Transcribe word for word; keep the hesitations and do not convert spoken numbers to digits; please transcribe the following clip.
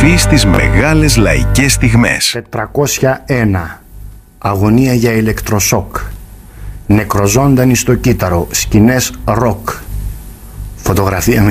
Επιστροφή στις μεγάλες λαϊκές στιγμές. τετρακόσια ένα. Αγωνία για ηλεκτροσόκ. Νεκροζώντανοι στο κύτταρο. Σκηνές ροκ. Φωτογραφία με